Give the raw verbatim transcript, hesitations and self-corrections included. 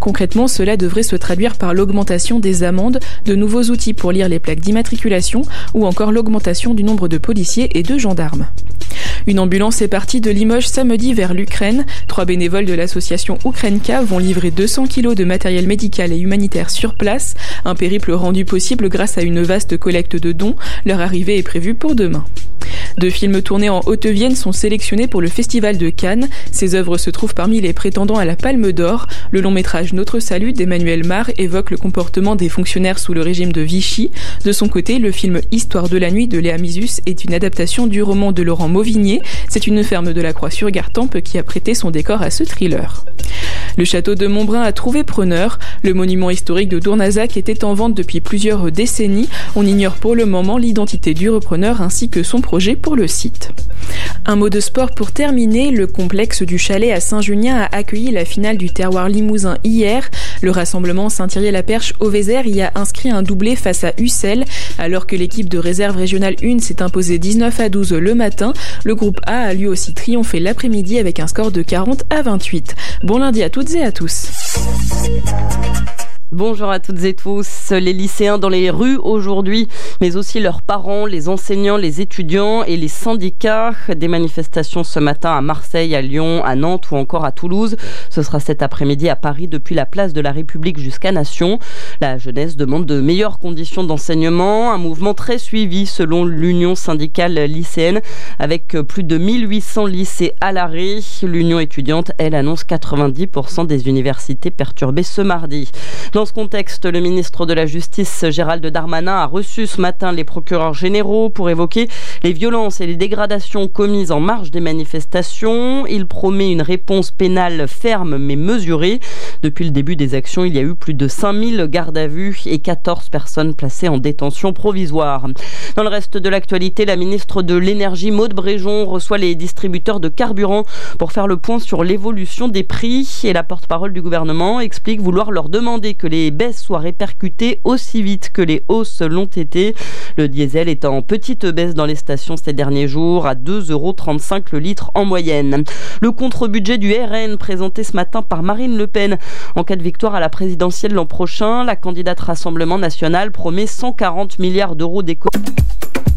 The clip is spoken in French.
Concrètement, cela devrait se traduire par l'augmentation des amendes, de nouveaux outils pour lire les plaques d'immatriculation ou encore l'augmentation du nombre de policiers et de gendarmes. Une ambulance est partie de Limoges samedi vers l'Ukraine. Trois bénévoles de l'association Ukrainka vont livrer deux cents kilos de matériel médical et humanitaire sur place. Un périple rendu possible grâce à une vaste collecte de dons. Leur arrivée est prévue pour demain. Deux films tournés en Haute-Vienne sont sélectionnés pour le Festival de Cannes. Ces œuvres se trouvent parmi les prétendants à la Palme d'Or. Le long métrage Notre Salut d'Emmanuel Mar évoque le comportement des fonctionnaires sous le régime de Vichy. De son côté, le film Histoire de la nuit de Léa Misus est une adaptation du roman de Laurent Mauvigné. C'est une ferme de la Croix-sur-Gartempe qui a prêté son décor à ce thriller. Le château de Montbrun a trouvé preneur. Le monument historique de Dournazac était en vente depuis plusieurs décennies. On ignore pour le moment l'identité du repreneur ainsi que son projet pour le site. Un mot de sport pour terminer. Le complexe du Chalet à Saint-Junien a accueilli la finale du Terroir Limousin hier. Le rassemblement Saint-Thierry-la-Perche au Vézère y a inscrit un doublé face à Ussel. Alors que l'équipe de réserve régionale un s'est imposée dix-neuf à douze le matin, le groupe A a lui aussi triomphé l'après-midi avec un score de quarante à vingt-huit. Bon lundi à toutes et à tous. Bonjour à toutes et tous. Les lycéens dans les rues aujourd'hui, mais aussi leurs parents, les enseignants, les étudiants et les syndicats. Des manifestations ce matin à Marseille, à Lyon, à Nantes ou encore à Toulouse. Ce sera cet après-midi à Paris depuis la place de la République jusqu'à Nation. La jeunesse demande de meilleures conditions d'enseignement, un mouvement très suivi selon l'Union syndicale lycéenne avec plus de mille huit cents lycées à l'arrêt. L'Union étudiante, elle, annonce quatre-vingt-dix pour cent des universités perturbées ce mardi. Dans ce contexte, le ministre de la Justice, Gérald Darmanin, a reçu ce matin les procureurs généraux pour évoquer les violences et les dégradations commises en marge des manifestations. Il promet une réponse pénale ferme mais mesurée. Depuis le début des actions, il y a eu plus de cinq mille gardes à vue et quatorze personnes placées en détention provisoire. Dans le reste de l'actualité, la ministre de l'Énergie, Maud Bréjon, reçoit les distributeurs de carburant pour faire le point sur l'évolution des prix. Et la porte-parole du gouvernement explique vouloir leur demander que les baisses soient répercutées aussi vite que les hausses l'ont été. Le diesel est en petite baisse dans les stations ces derniers jours, à deux euros trente-cinq le litre en moyenne. Le contre-budget du R N présenté ce matin par Marine Le Pen. En cas de victoire à la présidentielle l'an prochain, la candidate Rassemblement National promet cent quarante milliards d'euros d'économies.